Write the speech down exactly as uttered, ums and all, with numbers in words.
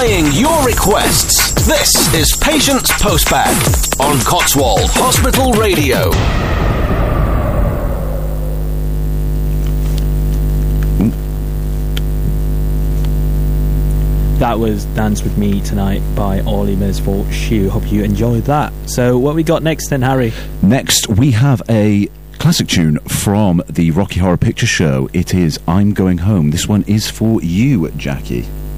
playing your requests. This is Patients Postbag on Cotswold Hospital Radio. That was Dance With Me Tonight by Ollie Misfort Shoe. Hope you enjoyed that. So what we got next then, Harry? Next we have a classic tune from the Rocky Horror Picture Show. It is I'm Going Home. This one is for you, Jackie.